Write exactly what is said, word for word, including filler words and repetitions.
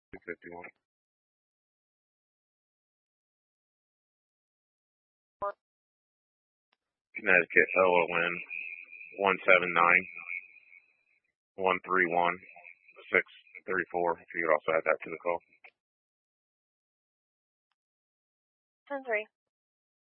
two fifty-one. Connecticut O O N one seven nine one three one six three four. If you could also add that to the call. ten three.